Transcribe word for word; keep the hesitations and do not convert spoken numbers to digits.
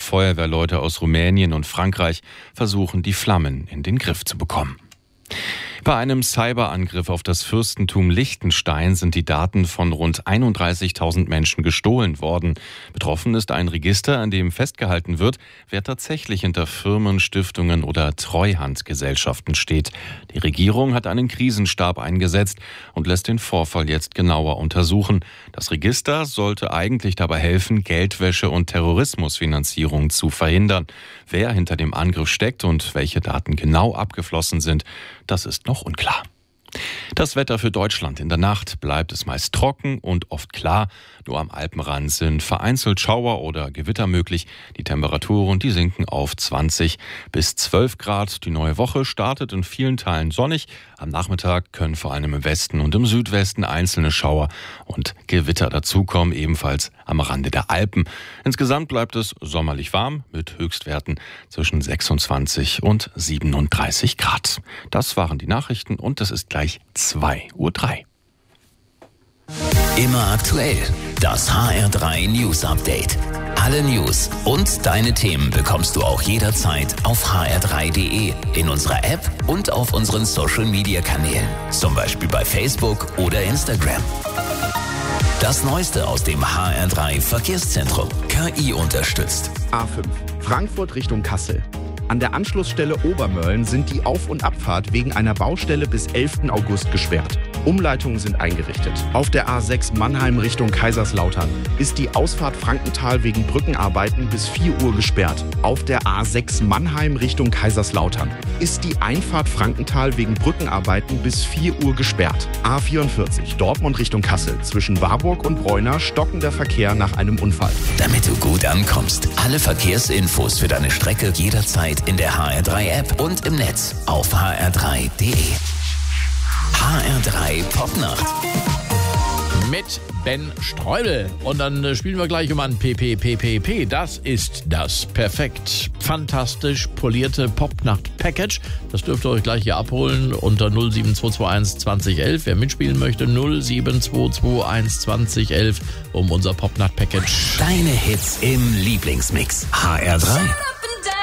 Feuerwehrleute aus Rumänien und Frankreich versuchen, die Flammen in den Griff zu bekommen. Bei einem Cyberangriff auf das Fürstentum Liechtenstein sind die Daten von rund einunddreißigtausend Menschen gestohlen worden. Betroffen ist ein Register, an dem festgehalten wird, wer tatsächlich hinter Firmen, Stiftungen oder Treuhandgesellschaften steht. Die Regierung hat einen Krisenstab eingesetzt und lässt den Vorfall jetzt genauer untersuchen. Das Register sollte eigentlich dabei helfen, Geldwäsche und Terrorismusfinanzierung zu verhindern. Wer hinter dem Angriff steckt und welche Daten genau abgeflossen sind, das ist noch unklar. Das Wetter für Deutschland. In der Nacht bleibt es meist trocken und oft klar. Nur am Alpenrand sind vereinzelt Schauer oder Gewitter möglich. Die Temperaturen, die sinken auf zwanzig bis zwölf Grad. Die neue Woche startet in vielen Teilen sonnig. Am Nachmittag können vor allem im Westen und im Südwesten einzelne Schauer und Gewitter dazukommen, ebenfalls am Rande der Alpen. Insgesamt bleibt es sommerlich warm mit Höchstwerten zwischen sechsundzwanzig und siebenunddreißig Grad. Das waren die Nachrichten und es ist gleich zwei Uhr drei. Immer aktuell. Das H R drei News Update. Alle News und deine Themen bekommst du auch jederzeit auf h r drei punkt d e, in unserer App und auf unseren Social Media Kanälen. Zum Beispiel bei Facebook oder Instagram. Das Neueste aus dem H R drei Verkehrszentrum. K I unterstützt. A fünf. Frankfurt Richtung Kassel. An der Anschlussstelle Obermölln sind die Auf- und Abfahrt wegen einer Baustelle bis elften August gesperrt. Umleitungen sind eingerichtet. Auf der A sechs Mannheim Richtung Kaiserslautern ist die Ausfahrt Frankenthal wegen Brückenarbeiten bis vier Uhr gesperrt. Auf der A sechs Mannheim Richtung Kaiserslautern ist die Einfahrt Frankenthal wegen Brückenarbeiten bis vier Uhr gesperrt. A vierundvierzig Dortmund Richtung Kassel. Zwischen Warburg und Bräuner stockender Verkehr nach einem Unfall. Damit du gut ankommst, alle Verkehrsinfos für deine Strecke jederzeit in der H R drei App und im Netz auf h r drei punkt d e. H R drei Popnacht. Mit Ben Streudel. Und dann äh, spielen wir gleich um ein P P P P P. Das ist das perfekt fantastisch polierte Popnacht-Package. Das dürft ihr euch gleich hier abholen unter null sieben zwei zwei eins zwanzig elf. Wer mitspielen möchte, null sieben zwei zwei eins zwanzig elf um unser Popnacht-Package. Deine Hits im Lieblingsmix. H R drei.